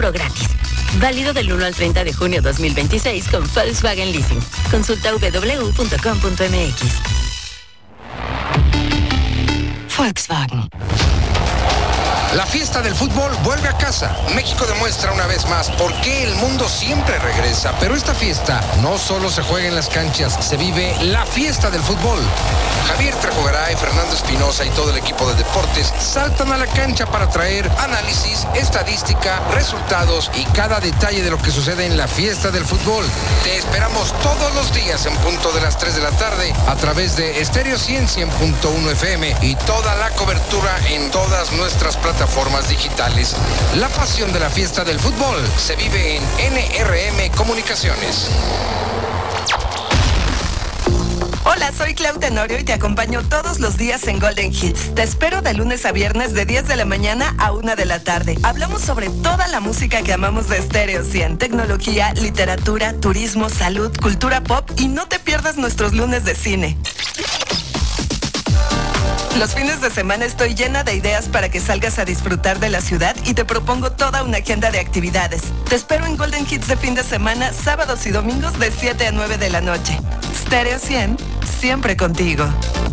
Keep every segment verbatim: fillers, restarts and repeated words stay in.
seguro gratis. Válido del uno al treinta de junio dos mil veintiséis con Volkswagen Leasing. Consulta doble u doble u doble u punto com punto m x. Volkswagen. La fiesta del fútbol vuelve a casa. México demuestra una vez más por qué el mundo siempre regresa, pero esta fiesta no solo se juega en las canchas, se vive la fiesta del fútbol. Javier Trejo Garay, Fernando Espinosa y todo el equipo de deportes saltan a la cancha para traer análisis, estadística, resultados y cada detalle de lo que sucede en la fiesta del fútbol. Te esperamos todos los días en punto de las tres de la tarde a través de Estéreo cien, cien punto uno F M y toda la cobertura en todas nuestras plataformas digitales. La pasión de la fiesta del fútbol se vive en N R M Comunicaciones. Hola, soy Clau Tenorio y te acompaño todos los días en Golden Hits. Te espero de lunes a viernes de diez de la mañana a una de la tarde. Hablamos sobre toda la música que amamos de Estéreo cien, tecnología, literatura, turismo, salud, cultura pop y no te pierdas nuestros lunes de cine. Los fines de semana estoy llena de ideas para que salgas a disfrutar de la ciudad y te propongo toda una agenda de actividades. Te espero en Golden Hits de fin de semana, sábados y domingos de siete a nueve de la noche. Stereo cien, siempre contigo.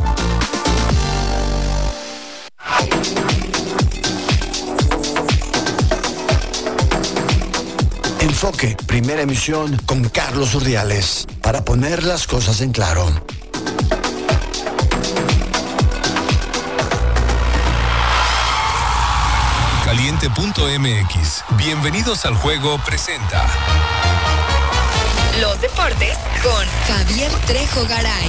Enfoque, primera emisión con Carlos Urdiales, para poner las cosas en claro. Caliente punto m x. Bienvenidos al juego presenta Los deportes con Javier Trejo Garay.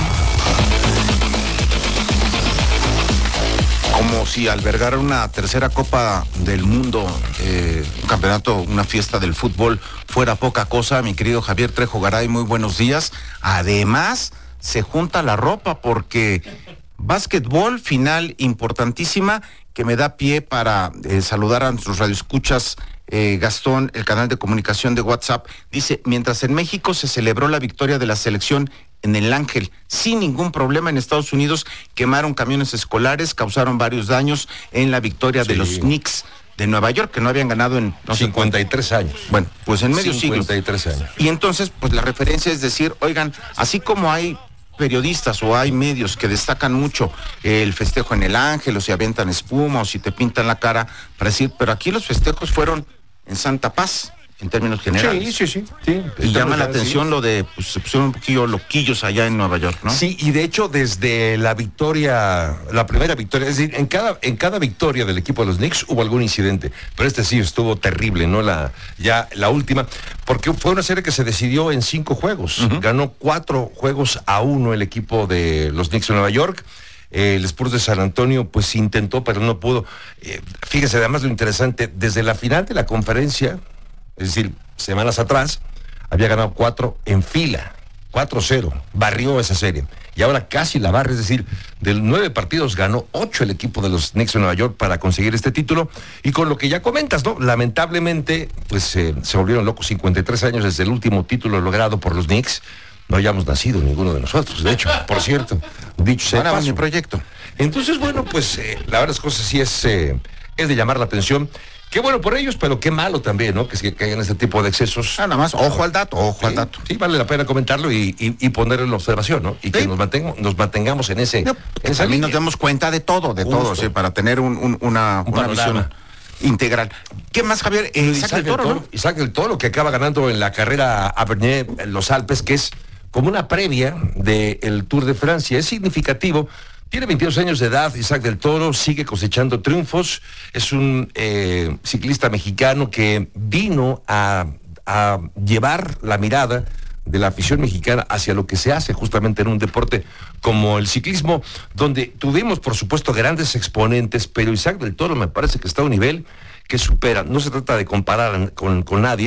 Como si albergar una tercera Copa del Mundo, eh, un campeonato, una fiesta del fútbol fuera poca cosa, mi querido Javier Trejo Garay, muy buenos días. Además, se junta la ropa porque básquetbol, final importantísima, que me da pie para eh, saludar a nuestros radioescuchas. eh, Gastón, el canal de comunicación de WhatsApp, dice, mientras en México se celebró la victoria de la selección en el Ángel, sin ningún problema. En Estados Unidos quemaron camiones escolares, causaron varios daños en la victoria sí. de los Knicks de Nueva York, que no habían ganado en no cincuenta y tres años. Bueno, pues en medio cincuenta y tres siglo. años. Y entonces, pues la referencia es decir, oigan, así como hay periodistas o hay medios que destacan mucho el festejo en el Ángel, o si avientan espuma, o si te pintan la cara para decir, pero aquí los festejos fueron en Santa Paz, en términos generales. Sí, sí, sí. sí. Y llama la sí. atención lo de, pues se pusieron un poquillo loquillos allá en Nueva York, ¿no? Sí, y de hecho desde la victoria, la primera victoria, es decir, en cada, en cada victoria del equipo de los Knicks hubo algún incidente, pero este sí estuvo terrible, ¿no? La, ya la última, porque fue una serie que se decidió en cinco juegos, uh-huh. ganó cuatro juegos a uno el equipo de los Knicks de Nueva York. Eh, el Spurs de San Antonio pues intentó, pero no pudo. Eh, fíjese además lo interesante, desde la final de la conferencia, es decir, semanas atrás, había ganado cuatro en fila, cuatro cero, barrió esa serie. Y ahora casi la barra, es decir, de nueve partidos ganó ocho el equipo de los Knicks de Nueva York para conseguir este título. Y con lo que ya comentas, ¿no? Lamentablemente, pues eh, se volvieron locos, cincuenta y tres años desde el último título logrado por los Knicks. No hayamos nacido ninguno de nosotros, de hecho, por cierto, dicho sea Ahora paso. mi proyecto. Entonces, bueno, pues eh, la verdad las cosas sí es, eh, es de llamar la atención. Qué bueno por ellos, pero qué malo también, ¿no? Que se caigan este tipo de excesos. Ah, nada más, ojo al dato, ojo sí, al dato. Sí, vale la pena comentarlo y, y, y ponerlo en observación, ¿no? Y que sí. nos, mantengo, nos mantengamos en ese... No, en esa también línea. nos damos cuenta de todo, de Justo. todo, sí, para tener un, un, una, un una visión integral. ¿Qué más, Javier? Eh, Isaac, Isaac del Toro, Toro, ¿no? Isaac del Toro, que acaba ganando en la carrera Avernier en los Alpes, que es como una previa del Tour de Francia. Es significativo. Tiene veintidós años de edad, Isaac del Toro, sigue cosechando triunfos. Es un eh, ciclista mexicano que vino a, a llevar la mirada de la afición mexicana hacia lo que se hace justamente en un deporte como el ciclismo, donde tuvimos, por supuesto, grandes exponentes, pero Isaac del Toro me parece que está a un nivel que supera. No se trata de comparar con, con nadie,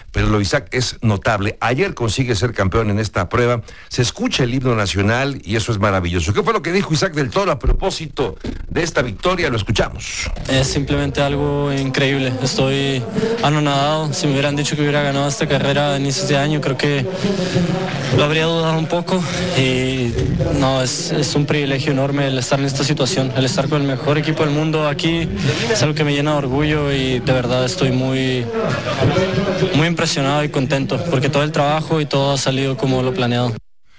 pero lo de Isaac es notable. Ayer consigue ser campeón en esta prueba, se escucha el himno nacional y eso es maravilloso. ¿Qué fue lo que dijo Isaac del Toro a propósito de esta victoria? Lo escuchamos. Es simplemente algo increíble, estoy anonadado. Si me hubieran dicho que hubiera ganado esta carrera a inicios de año, creo que lo habría dudado un poco y no, es, es un privilegio enorme el estar en esta situación, el estar con el mejor equipo del mundo aquí, es algo que me llena de orgullo y de verdad estoy muy, muy impresionado y contento porque todo el trabajo y todo ha salido como lo planeado.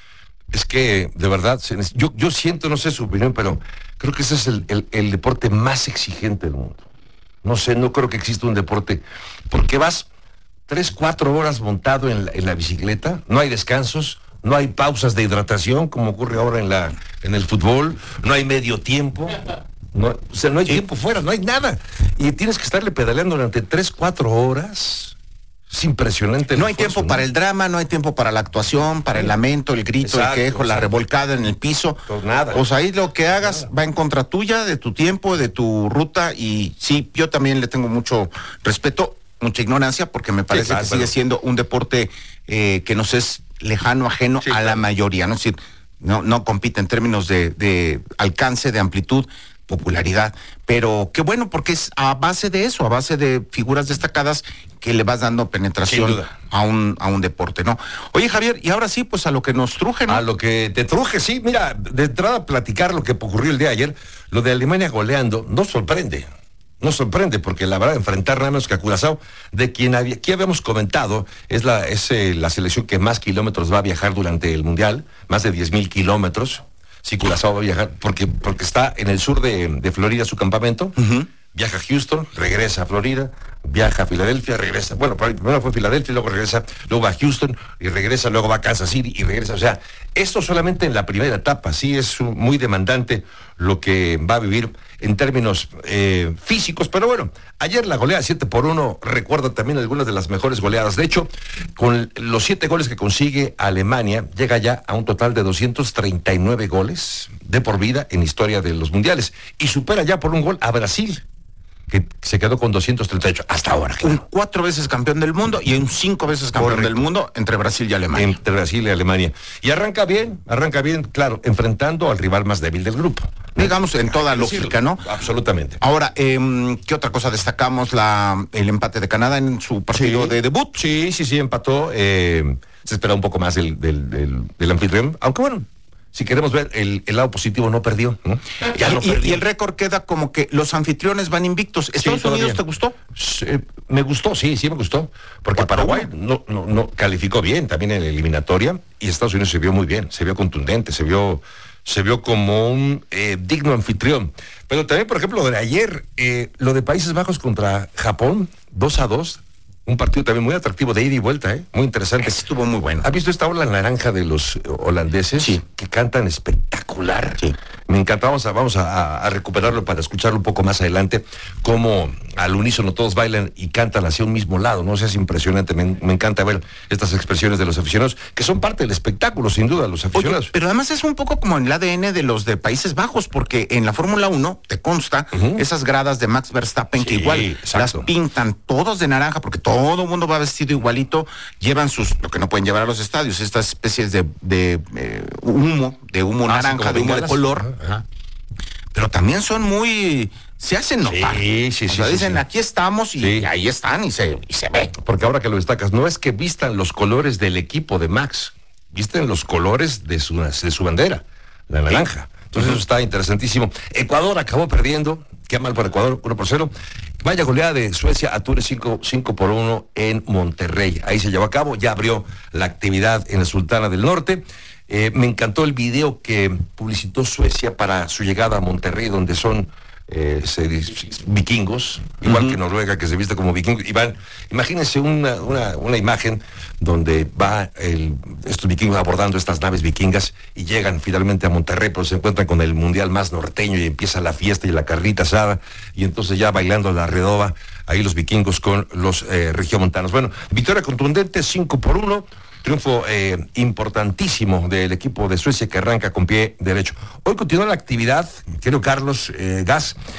Es que, de verdad, yo, yo siento, no sé su opinión, pero creo que ese es el, el, el deporte más exigente del mundo. No sé, no creo que exista un deporte, porque vas tres, cuatro horas montado en la, en la bicicleta, no hay descansos, no hay pausas de hidratación, como ocurre ahora en, la, en el fútbol, no hay medio tiempo, no, o sea, no hay tiempo fuera, no hay nada. Y tienes que estarle pedaleando durante tres, cuatro horas. Es impresionante. No hay esfuerzo, tiempo ¿no? para el drama, no hay tiempo para la actuación, para el lamento, el grito, exacto, el quejo, exacto. la revolcada en el piso. Pues nada. O sea, ahí lo que hagas nada. va en contra tuya, de tu tiempo, de tu ruta. Y sí, yo también le tengo mucho respeto, mucha ignorancia, porque me parece sí, claro, que sigue siendo un deporte eh, que nos es lejano, ajeno sí, a claro. la mayoría. ¿no? Es decir, no, no compite en términos de, de alcance, de amplitud, popularidad, pero qué bueno porque es a base de eso, a base de figuras destacadas que le vas dando penetración a un a un deporte, ¿no? Oye, Javier, y ahora sí, pues a lo que nos truje, ¿no? A lo que te truje, sí, mira, de entrada platicar lo que ocurrió el día de ayer, lo de Alemania goleando, no sorprende, no sorprende, porque la verdad, enfrentar nada menos que a Curazao, de quien había, aquí habíamos comentado, es la, es eh, la selección que más kilómetros va a viajar durante el Mundial, más de diez mil kilómetros. Sí, Curazao va a viajar, porque, porque está en el sur de, de Florida su campamento, uh-huh. viaja a Houston, regresa a Florida, viaja a Filadelfia, regresa, bueno, primero fue a Filadelfia, luego regresa, luego va a Houston y regresa, luego va a Kansas City y regresa, o sea, esto solamente en la primera etapa, sí es muy demandante lo que va a vivir en términos eh, físicos, pero bueno, ayer la goleada siete por uno recuerda también algunas de las mejores goleadas. De hecho, con los siete goles que consigue Alemania, llega ya a un total de doscientos treinta y nueve goles de por vida en historia de los mundiales y supera ya por un gol a Brasil, que se quedó con doscientos treinta y ocho hasta ahora. Claro. Un cuatro veces campeón del mundo y un cinco veces campeón Correcto. del mundo entre Brasil y Alemania. Entre Brasil y Alemania. Y arranca bien, arranca bien, claro, enfrentando al rival más débil del grupo. Digamos, en toda lógica, ¿no? Absolutamente. Ahora, eh, ¿qué otra cosa destacamos? La, el empate de Canadá en su partido sí. de debut. Sí, sí, sí, empató. Eh, se espera un poco más del, del, del, del anfitrión, aunque bueno, si queremos ver el, el lado positivo, no perdió, ¿no? Ya y, no perdió. Y el récord queda como que los anfitriones van invictos. ¿Estados sí, Unidos te gustó? Sí, me gustó, sí, sí me gustó. Porque Paraguay no, no, no calificó bien también en la eliminatoria y Estados Unidos se vio muy bien, se vio contundente, se vio, se vio como un eh, digno anfitrión. Pero también, por ejemplo, lo de ayer, eh, lo de Países Bajos contra Japón, dos a dos. Un partido también muy atractivo de ida y vuelta, ¿eh? Muy interesante. Ese estuvo muy bueno. ¿Has visto esta ola naranja de los holandeses? Sí. Que cantan espectacular. Sí. Me encanta, vamos a, vamos a, a recuperarlo para escucharlo un poco más adelante, cómo al unísono todos bailan y cantan hacia un mismo lado, ¿no? O sea, es impresionante, me, me encanta ver estas expresiones de los aficionados, que son parte del espectáculo, sin duda, los aficionados. Oye, pero además es un poco como en el A D N de los de Países Bajos, porque en la Fórmula uno, te consta, uh-huh. esas gradas de Max Verstappen, sí, que igual exacto. las pintan todos de naranja, porque todo el mundo va vestido igualito, llevan sus, lo que no pueden llevar a los estadios, estas especies de, de eh, humo, de humo ah, naranja, de humo de color. Ajá. Pero también son muy, se hacen notar. Sí, sí, o sí. sea, sí, dicen, sí. aquí estamos y sí. ahí están y se, y se ve. Porque ahora que lo destacas, no es que vistan los colores del equipo de Max, visten los colores de su, de su bandera, la naranja. Sí. Entonces uh-huh. eso está interesantísimo. Ecuador acabó perdiendo, qué mal por Ecuador, uno por cero. Vaya goleada de Suecia a Túnez cinco por uno en Monterrey. Ahí se llevó a cabo, ya abrió la actividad en la Sultana del Norte. Eh, me encantó el video que publicitó Suecia para su llegada a Monterrey, donde son eh, se, vikingos, igual uh-huh. que Noruega, que se viste como vikingos. Y van, imagínense una, una, una imagen donde va el, estos vikingos abordando estas naves vikingas y llegan finalmente a Monterrey, pero se encuentran con el mundial más norteño y empieza la fiesta y la carnita asada, y entonces ya bailando la redoba, ahí los vikingos con los eh, regiomontanos. Bueno, victoria contundente, cinco por uno. Triunfo eh, importantísimo del equipo de Suecia que arranca con pie derecho. Hoy continúa la actividad, querido Carlos eh, Gas.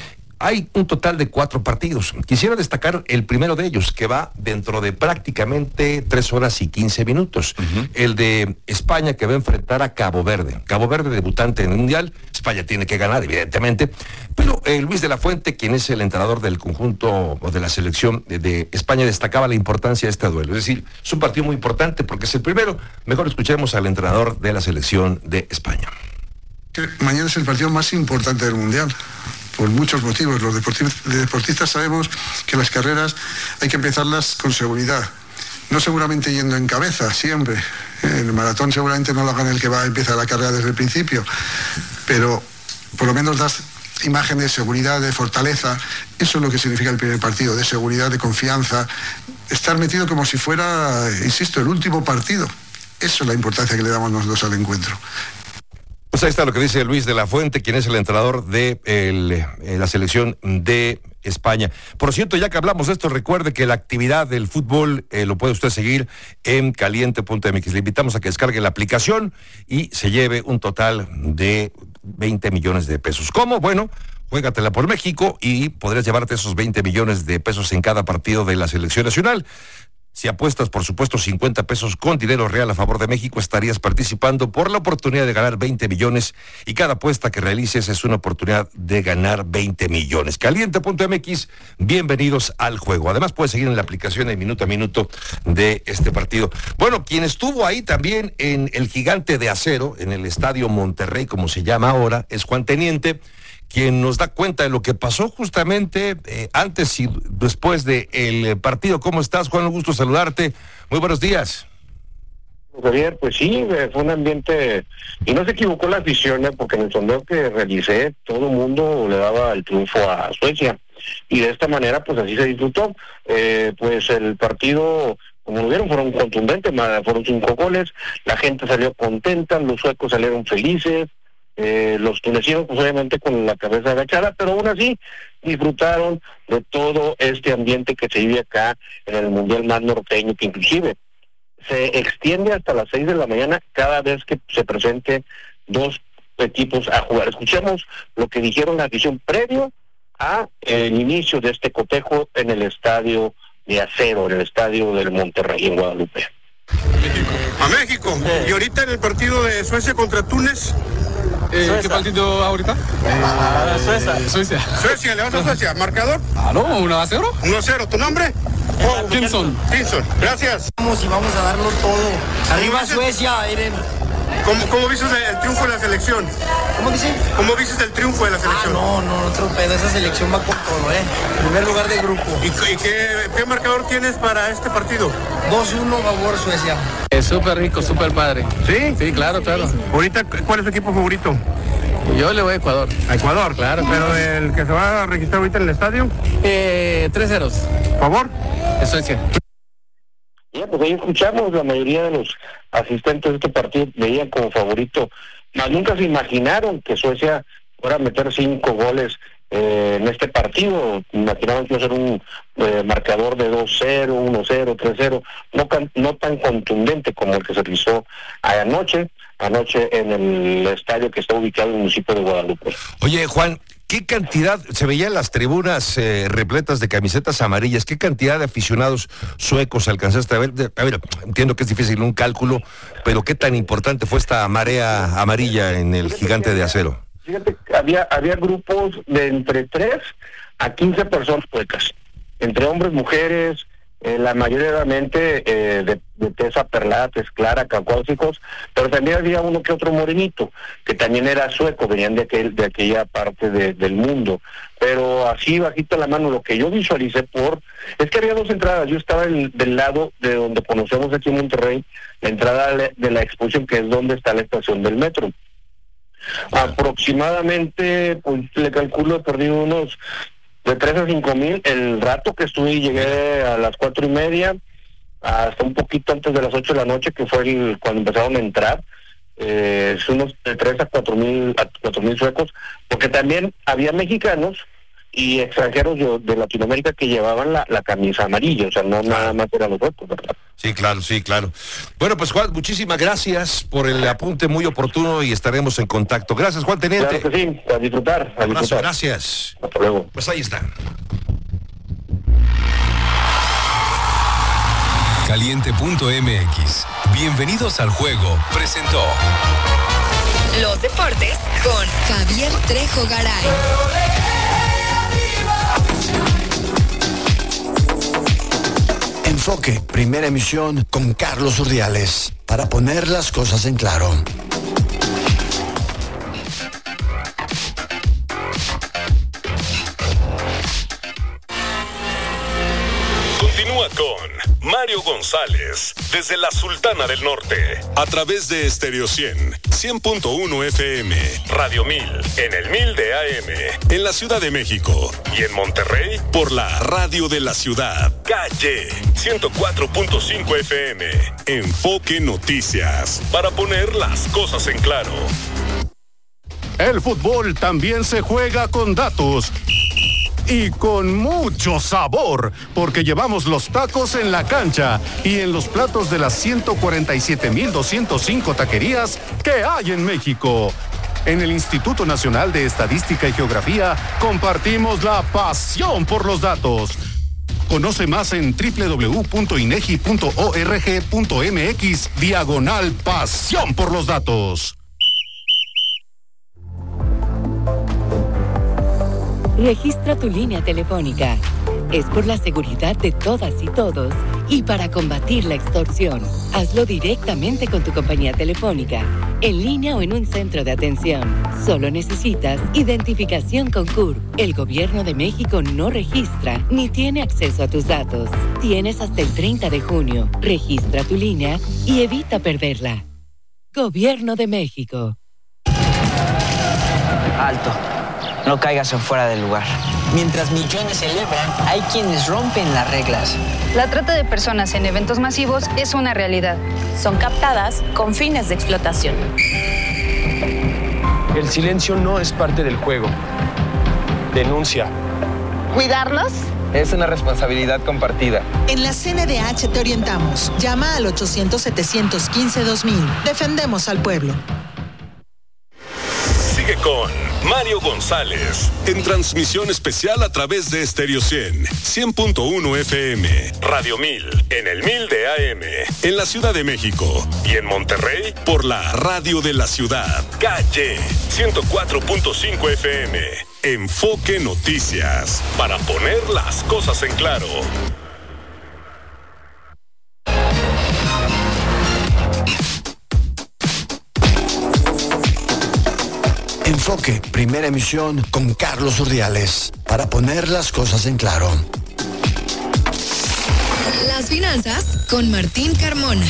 Hay un total de cuatro partidos. Quisiera destacar el primero de ellos, que va dentro de prácticamente tres horas y quince minutos. Uh-huh. El de España, que va a enfrentar a Cabo Verde. Cabo Verde, debutante en el Mundial. España tiene que ganar, evidentemente. Pero eh, Luis de la Fuente, quien es el entrenador del conjunto o de la selección de, de España, destacaba la importancia de este duelo. Es decir, es un partido muy importante porque es el primero. Mejor escuchemos al entrenador de la selección de España. Mañana es el partido más importante del Mundial, por muchos motivos. Los deportistas sabemos que las carreras hay que empezarlas con seguridad, no seguramente yendo en cabeza siempre. En el maratón seguramente no lo gana el que va a empezar la carrera desde el principio, pero por lo menos das imagen de seguridad, de fortaleza. Eso es lo que significa el primer partido, de seguridad, de confianza, estar metido como si fuera, insisto, el último partido. Eso es la importancia que le damos nosotros al encuentro. Pues ahí está lo que dice Luis de la Fuente, quien es el entrenador de el, eh, la selección de España. Por cierto, ya que hablamos de esto, recuerde que la actividad del fútbol eh, lo puede usted seguir en caliente punto m x. Le invitamos a que descargue la aplicación y se lleve un total de veinte millones de pesos. ¿Cómo? Bueno, juégatela por México y podrías llevarte esos veinte millones de pesos en cada partido de la selección nacional. Si apuestas, por supuesto, cincuenta pesos con dinero real a favor de México, estarías participando por la oportunidad de ganar veinte millones y cada apuesta que realices es una oportunidad de ganar veinte millones. caliente punto m x, bienvenidos al juego. Además, puedes seguir en la aplicación de minuto a minuto de este partido. Bueno, quien estuvo ahí también en el Gigante de Acero, en el Estadio Monterrey, como se llama ahora, es Juan Teniente, quien nos da cuenta de lo que pasó justamente eh, antes y después del partido. ¿Cómo estás, Juan? Un gusto saludarte. Muy buenos días. Javier, pues sí, fue un ambiente, y no se equivocó la afición, ¿eh? Porque en el sondeo que realicé, todo el mundo le daba el triunfo a Suecia, y de esta manera, pues así se disfrutó. Eh, pues el partido, como lo vieron, fueron contundentes, fueron cinco goles, la gente salió contenta, los suecos salieron felices, Eh, los tunecinos pues obviamente con la cabeza agachada, pero aún así disfrutaron de todo este ambiente que se vive acá en el Mundial más norteño, que inclusive se extiende hasta las seis de la mañana cada vez que se presente dos equipos a jugar. Escuchemos lo que dijeron la afición previo a el inicio de este cotejo en el Estadio de Acero, en el Estadio del Monterrey en Guadalupe. A México. Y ahorita en el partido de Suecia contra Túnez. Eh, ¿Qué partido ahorita? Eh, Suecia. Suecia. Suecia, le vas a Suecia. ¿Marcador? Ah, no, uno a cero. uno a cero. ¿Tu nombre? Oh, Tinson. Tinson, gracias. Vamos y vamos a darlo todo. Arriba Suecia, Eren. ¿Cómo, ¿Cómo viste el triunfo de la selección? ¿Cómo dice? ¿Cómo viste el triunfo de la selección? Ah, no, no, otro pedo. Esa selección va con todo, ¿eh? Primer lugar de grupo. ¿Y, y qué, qué marcador tienes para este partido? dos uno, favor Suecia. Es súper rico, súper padre. ¿Sí? Sí, claro, claro. Ahorita, ¿cuál es tu equipo favorito? Yo le voy a Ecuador. ¿A Ecuador? Claro. ¿Pero el que se va a registrar ahorita en el estadio? Eh, tres ceros. ¿Favor? Es Suecia. Ya, pues ahí escuchamos, la mayoría de los asistentes de este partido veían como favorito, mas nunca se imaginaron que Suecia fuera a meter cinco goles eh, en este partido. Imaginaban que iba a ser un eh, marcador de dos cero, uno cero, tres cero, no, can, no tan contundente como el que se realizó anoche, anoche en el estadio que está ubicado en el municipio de Guadalupe. Oye, Juan, ¿qué cantidad, se veía en las tribunas eh, repletas de camisetas amarillas, qué cantidad de aficionados suecos alcanzaste a ver? A ver, entiendo que es difícil un cálculo, pero ¿qué tan importante fue esta marea amarilla en el Gigante de Acero? Fíjate, había, había grupos de entre tres a quince personas suecas, entre hombres, mujeres, eh, la mayoría obviamente eh, de, de tez aperlada, tez clara, caucásicos, pero también había uno que otro morenito, que también era sueco, venían de aquel, de aquella parte de, del mundo, pero así bajito la mano, lo que yo visualicé por, es que había dos entradas. Yo estaba en, del lado de donde conocemos aquí en Monterrey, la entrada de la exposición, que es donde está la estación del metro. Aproximadamente, pues le calculo, he perdido unos de tres a cinco mil. El rato que estuve, llegué a las cuatro y media, hasta un poquito antes de las ocho de la noche, que fue el, cuando empezaron a entrar. Eh, es unos de tres a cuatro mil, a cuatro mil suecos, porque también había mexicanos y extranjeros de, de Latinoamérica que llevaban la, la camisa amarilla, o sea, no nada más eran los suecos, ¿verdad? Sí, claro, sí, claro. Bueno, pues Juan, muchísimas gracias por el apunte muy oportuno y estaremos en contacto. Gracias, Juan Teniente. Claro que sí, a disfrutar. A Abrazo, disfrutar. gracias. Hasta luego. Pues ahí está. Caliente punto m x. Bienvenidos al juego. Presentó los deportes con Javier Trejo Garay. Enfoque, primera emisión con Carlos Urdiales, para poner las cosas en claro. Continúa con Mario González desde la Sultana del Norte a través de Estéreo cien, cien punto uno F M, Radio mil en el mil de A M en la Ciudad de México y en Monterrey por la Radio de la Ciudad, Calle ciento cuatro punto cinco F M. Enfoque Noticias para poner las cosas en claro. El fútbol también se juega con datos. Y con mucho sabor, porque llevamos los tacos en la cancha y en los platos de las ciento cuarenta y siete mil doscientos cinco taquerías que hay en México. En el Instituto Nacional de Estadística y Geografía compartimos la pasión por los datos. Conoce más en doble u doble u doble u punto inegi punto org punto m x diagonal pasión por los datos. Registra tu línea telefónica. Es por la seguridad de todas y todos y para combatir la extorsión. Hazlo directamente con tu compañía telefónica, en línea o en un centro de atención. Solo necesitas identificación con C U R. El Gobierno de México no registra ni tiene acceso a tus datos. Tienes hasta el treinta de junio. Registra tu línea y evita perderla. Gobierno de México. Alto. No caigas en fuera del lugar. Mientras millones celebran, hay quienes rompen las reglas. La trata de personas en eventos masivos es una realidad. Son captadas con fines de explotación. El silencio no es parte del juego. Denuncia. ¿Cuidarnos? Es una responsabilidad compartida. En la C N D H te orientamos. Llama al ochocientos, setecientos quince, dos mil. Defendemos al pueblo. Sigue con Mario González en transmisión especial a través de Estéreo cien, cien punto uno F M, Radio mil en el mil de A M en la Ciudad de México y en Monterrey por la Radio de la Ciudad, Calle ciento cuatro punto cinco F M. Enfoque Noticias para poner las cosas en claro. Enfoque, primera emisión con Carlos Urdiales, para poner las cosas en claro. Las finanzas con Martín Carmona.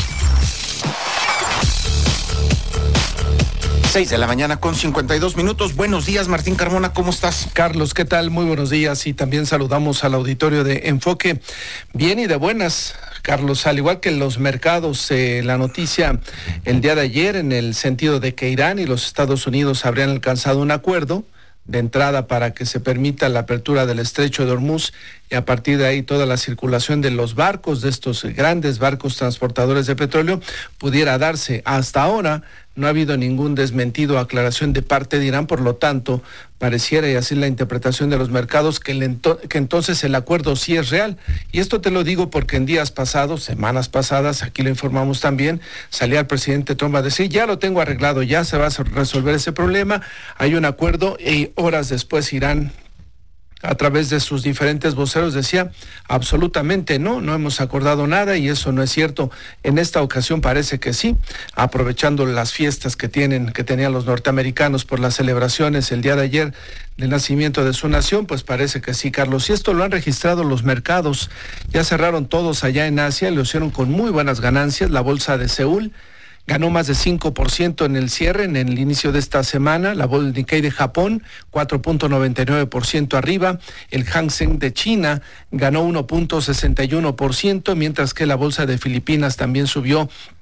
seis de la mañana con cincuenta y dos minutos. Buenos días, Martín Carmona, ¿cómo estás? Carlos, ¿qué tal? Muy buenos días y también saludamos al auditorio de Enfoque. Bien y de buenas, Carlos, al igual que en los mercados, eh, la noticia el día de ayer en el sentido de que Irán y los Estados Unidos habrían alcanzado un acuerdo de entrada para que se permita la apertura del estrecho de Hormuz y a partir de ahí toda la circulación de los barcos, de estos grandes barcos transportadores de petróleo, pudiera darse. Hasta ahora no ha habido ningún desmentido o aclaración de parte de Irán, por lo tanto, pareciera, y así la interpretación de los mercados, que, el ento- que entonces el acuerdo sí es real. Y esto te lo digo porque en días pasados, semanas pasadas, aquí lo informamos también, salía el presidente Trump a decir, ya lo tengo arreglado, ya se va a resolver ese problema, hay un acuerdo, y horas después Irán, a través de sus diferentes voceros, decía absolutamente no, no hemos acordado nada y eso no es cierto. En esta ocasión parece que sí, aprovechando las fiestas que tienen, que tenían los norteamericanos por las celebraciones el día de ayer del nacimiento de su nación, pues parece que sí, Carlos. Y esto lo han registrado los mercados, ya cerraron todos allá en Asia, lo hicieron con muy buenas ganancias. La bolsa de Seúl ganó más de cinco por ciento en el cierre, en el inicio de esta semana. La bolsa Nikkei de Japón, cuatro punto noventa y nueve por ciento arriba. El Hang Seng de China ganó uno punto sesenta y uno por ciento, mientras que la bolsa de Filipinas también subió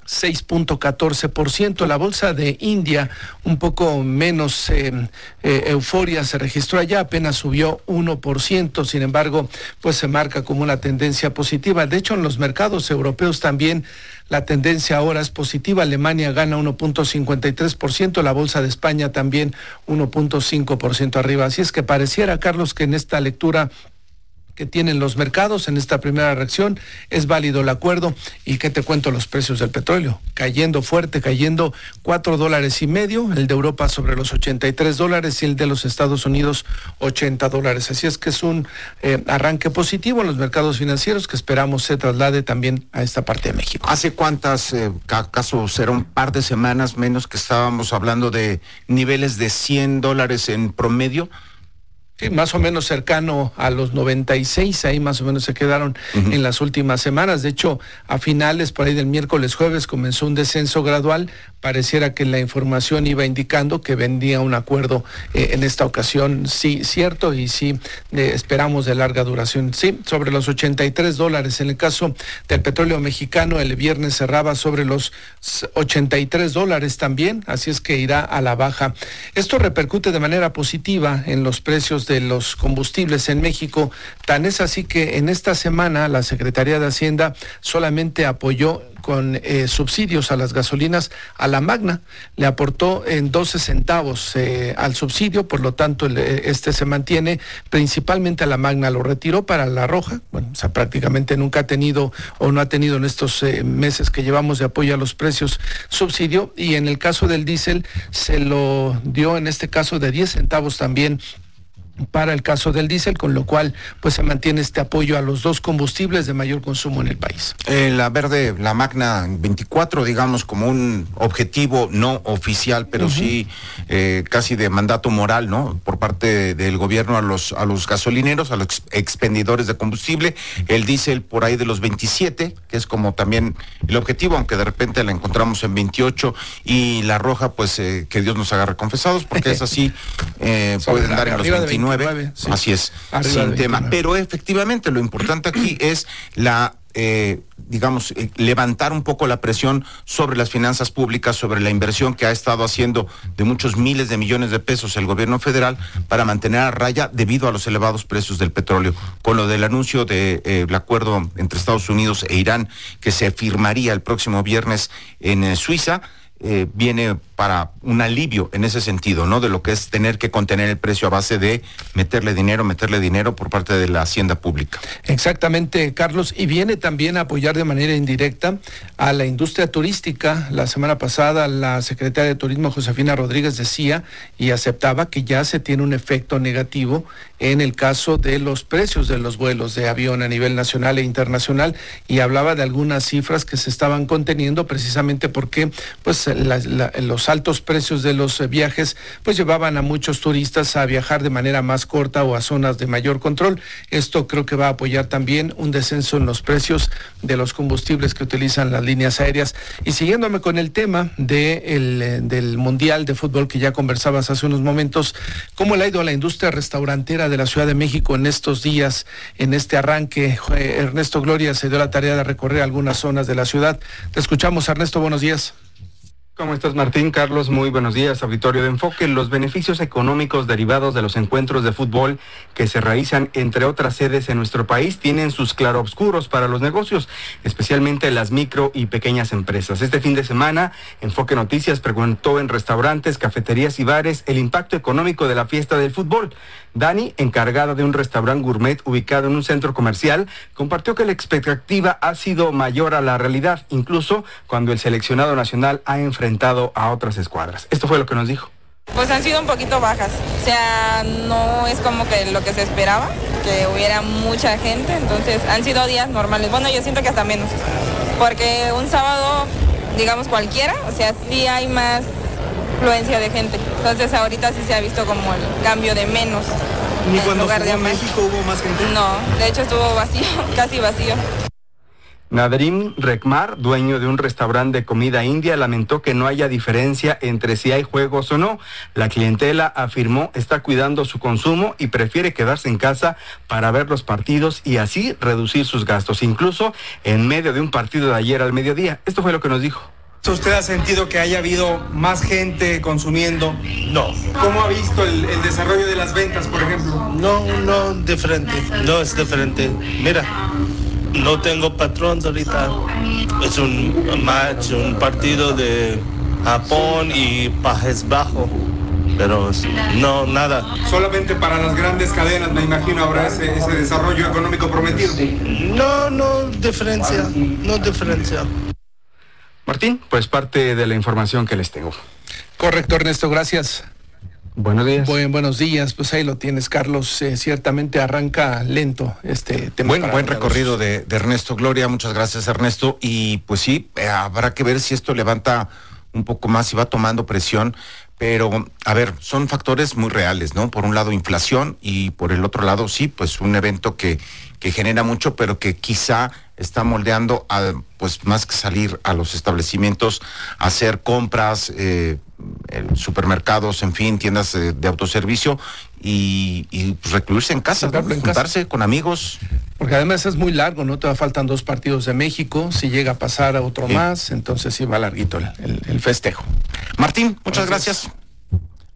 seis punto catorce por ciento. La bolsa de India, un poco menos eh, eh, euforia se registró allá, apenas subió uno por ciento, sin embargo, pues se marca como una tendencia positiva. De hecho, en los mercados europeos también la tendencia ahora es positiva. Alemania gana uno punto cincuenta y tres por ciento, la bolsa de España también uno punto cinco por ciento arriba. Así es que pareciera, Carlos, que en esta lectura que tienen los mercados en esta primera reacción es válido el acuerdo. ¿Y qué te cuento? Los precios del petróleo cayendo fuerte, cayendo cuatro dólares y medio, el de Europa sobre los ochenta y tres dólares y el de los Estados Unidos ochenta dólares. Así es que es un eh, arranque positivo en los mercados financieros que esperamos se traslade también a esta parte de México. ¿Hace cuántas, eh, acaso será un par de semanas menos que estábamos hablando de niveles de cien dólares en promedio? Sí, más o menos cercano a los noventa y seis, ahí más o menos se quedaron uh-huh. en las últimas semanas. De hecho, a finales, por ahí del miércoles, jueves, comenzó un descenso gradual. Pareciera que la información iba indicando que vendría un acuerdo eh, en esta ocasión, sí, cierto, y sí, eh, esperamos de larga duración. Sí, sobre los ochenta y tres dólares. En el caso del petróleo mexicano, el viernes cerraba sobre los ochenta y tres dólares también, así es que irá a la baja. Esto repercute de manera positiva en los precios de los combustibles en México. Tan es así que en esta semana la Secretaría de Hacienda solamente apoyó con eh, subsidios a las gasolinas a la Magna, le aportó en doce centavos eh, al subsidio, por lo tanto el, este se mantiene, principalmente a la Magna lo retiró para la Roja, bueno, o sea, prácticamente nunca ha tenido o no ha tenido en estos eh, meses que llevamos de apoyo a los precios subsidio, y en el caso del diésel se lo dio en este caso de diez centavos también para el caso del diésel, con lo cual pues se mantiene este apoyo a los dos combustibles de mayor consumo en el país. Eh, la verde, la Magna veinticuatro, digamos, como un objetivo no oficial, pero uh-huh. sí eh, casi de mandato moral, ¿no? Por parte del gobierno a los a los gasolineros, a los expendidores de combustible. El diésel por ahí de los veintisiete, que es como también el objetivo, aunque de repente la encontramos en veintiocho, y la Roja, pues eh, que Dios nos agarre confesados, porque es así, eh, pueden dar en los veintinueve. Sí. Así es, arriba sin tema. Pero efectivamente lo importante aquí es la, eh, digamos, eh, levantar un poco la presión sobre las finanzas públicas, sobre la inversión que ha estado haciendo de muchos miles de millones de pesos el gobierno federal para mantener a raya debido a los elevados precios del petróleo. Con lo del anuncio del de, eh, acuerdo entre Estados Unidos e Irán que se firmaría el próximo viernes en eh, Suiza, Eh, viene para un alivio en ese sentido, ¿no? De lo que es tener que contener el precio a base de meterle dinero, meterle dinero por parte de la hacienda pública. Exactamente, Carlos, y viene también a apoyar de manera indirecta a la industria turística. La semana pasada la secretaria de Turismo, Josefina Rodríguez, decía y aceptaba que ya se tiene un efecto negativo en el caso de los precios de los vuelos de avión a nivel nacional e internacional, y hablaba de algunas cifras que se estaban conteniendo precisamente porque pues la, la, los altos precios de los viajes pues llevaban a muchos turistas a viajar de manera más corta o a zonas de mayor control. Esto creo que va a apoyar también un descenso en los precios de los combustibles que utilizan las líneas aéreas. Y siguiéndome con el tema de el, del Mundial de Fútbol que ya conversabas hace unos momentos, ¿cómo le ha ido a la industria restaurantera de la Ciudad de México en estos días, en este arranque? Ernesto Gloria se dio la tarea de recorrer algunas zonas de la ciudad. Te escuchamos, Ernesto, buenos días. ¿Cómo estás, Martín? Carlos, muy buenos días, auditorio de Enfoque. Los beneficios económicos derivados de los encuentros de fútbol que se realizan entre otras sedes en nuestro país tienen sus claroscuros para los negocios, especialmente las micro y pequeñas empresas. Este fin de semana, Enfoque Noticias preguntó en restaurantes, cafeterías y bares el impacto económico de la fiesta del fútbol. Dani, encargada de un restaurante gourmet ubicado en un centro comercial, compartió que la expectativa ha sido mayor a la realidad, incluso cuando el seleccionado nacional ha enfrentado a otras escuadras. Esto fue lo que nos dijo. Pues han sido un poquito bajas, o sea, no es como que lo que se esperaba, que hubiera mucha gente, entonces han sido días normales. Bueno, yo siento que hasta menos, porque un sábado, digamos cualquiera, o sea, sí hay más afluencia de gente. Entonces ahorita sí se ha visto como el cambio de menos. ¿Ni cuando jugó México hubo más gente? No, de hecho estuvo vacío, casi vacío. Nadeem Rekmar, dueño de un restaurante de comida india, lamentó que no haya diferencia entre si hay juegos o no. La clientela, afirmó, está cuidando su consumo y prefiere quedarse en casa para ver los partidos y así reducir sus gastos, incluso en medio de un partido de ayer al mediodía. Esto fue lo que nos dijo. ¿Usted ha sentido que haya habido más gente consumiendo? No. ¿Cómo ha visto el, el desarrollo de las ventas, por ejemplo? No, no, diferente. No es diferente. Mira, no tengo patrón ahorita. Es un match, un partido de Japón y Países Bajos. Pero no, nada. Solamente para las grandes cadenas, me imagino, habrá ese, ese desarrollo económico prometido. No, no diferencia, no diferencia. Martín, pues parte de la información que les tengo. Correcto, Ernesto, gracias. Buenos días. Buen, buenos días, pues ahí lo tienes, Carlos. Eh, ciertamente arranca lento este tema. Buen, buen recorrido de, de Ernesto Gloria, muchas gracias, Ernesto. Y pues sí, eh, habrá que ver si esto levanta un poco más y va tomando presión. Pero, a ver, son factores muy reales, ¿no? Por un lado, inflación y por el otro lado, sí, pues un evento que, que genera mucho, pero que quizá está moldeando a, pues más que salir a los establecimientos, a hacer compras, eh, supermercados, en fin, tiendas de, de autoservicio y, y pues, recluirse en casa, ¿no? en Juntarse casa. con amigos. Porque además es muy largo, ¿no? Te faltan dos partidos de México, si llega a pasar a otro Sí. más, entonces sí va larguito el, el, el festejo. Martín, muchas gracias. gracias.